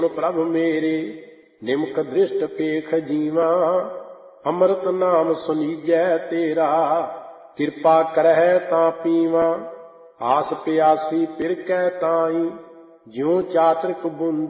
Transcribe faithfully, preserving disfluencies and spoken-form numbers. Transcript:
प्रभ मेरे निमक दृष्ट पेख जीवा। अमृत नाम सुनीजै तेरा कृपा करह ता पीवा। आस प्यासी पिर कै ताई ज्यों चातृक बूंदी